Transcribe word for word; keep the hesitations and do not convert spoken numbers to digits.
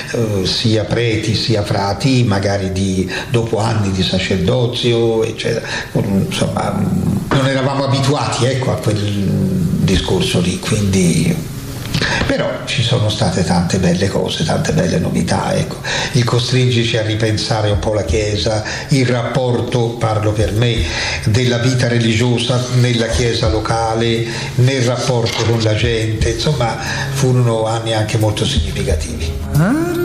eh, sia preti sia frati, magari di, dopo anni di sacerdozio, eccetera. Insomma, non eravamo abituati, ecco, a quel discorso lì, quindi. Però ci sono state tante belle cose, tante belle novità, ecco. Il costringerci a ripensare un po' la Chiesa, il rapporto, parlo per me, della vita religiosa nella Chiesa locale, nel rapporto con la gente, insomma furono anni anche molto significativi.